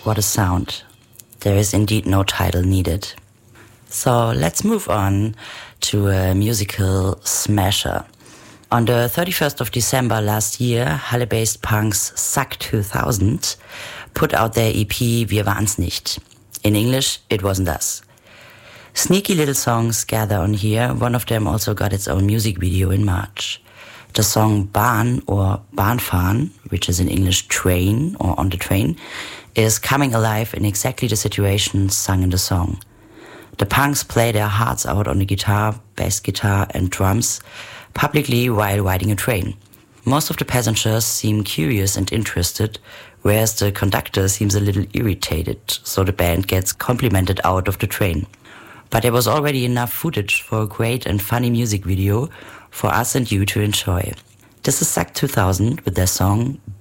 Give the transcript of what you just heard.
what a sound. There is indeed no title needed. So let's move on to a musical smasher. On the 31st of December last year, Halle-based punks Suck 2000 put out their EP Wir waren's nicht. In English, it wasn't us. Sneaky little songs gather on here. One of them also got its own music video in March. The song Bahn or Bahnfahren, which is in English train or on the train, is coming alive in exactly the situations sung in the song. The punks play their hearts out on the guitar, bass guitar and drums publicly while riding a train. Most of the passengers seem curious and interested, whereas the conductor seems a little irritated, so the band gets complimented out of the train. But there was already enough footage for a great and funny music video for us and you to enjoy. This is Suck 2000 with their song